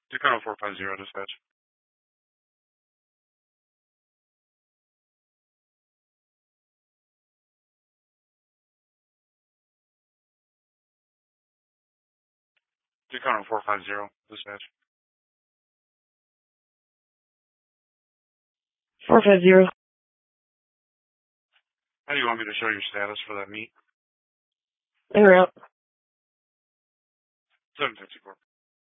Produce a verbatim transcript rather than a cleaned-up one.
Dakota four five zero, dispatch. Dakota four five zero, dispatch. four five zero. How do you want me to show your status for that meet? En route. seven fifty-four.